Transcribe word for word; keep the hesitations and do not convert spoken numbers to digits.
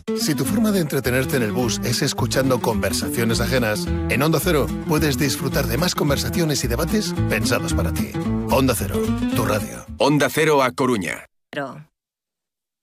Si tu forma de entretenerte en el bus es escuchando conversaciones ajenas, en Onda Cero puedes disfrutar de más conversaciones y debates pensados para ti. Onda Cero, tu radio. Onda Cero A Coruña. Pero...